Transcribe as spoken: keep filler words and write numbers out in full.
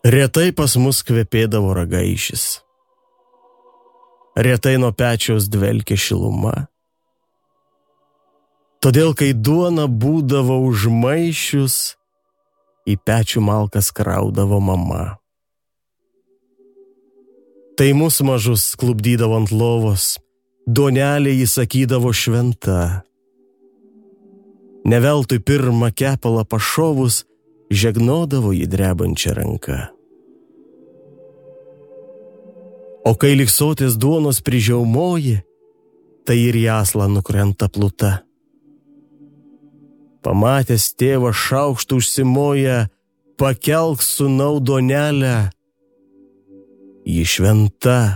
Retai pas mus kvepėdavo ragaišis. Retai nuo pečiaus dvelkė šiluma. Todėl, kai duona būdavo užmaišius, į pečių malkas kraudavo mama. Tai mus mažus klubdydavo ant lovos, duonelė jį sakydavo šventa. Neveltui pirmą kepalą pašovus, žegnodavo jį drebančią ranką. O kai liksotės duonos prižiaumoji, tai ir į aslą nukrenta pluta. Pamatęs tėvą šaukštų užsimoja, pakelk sūnau duonelę, ji šventa.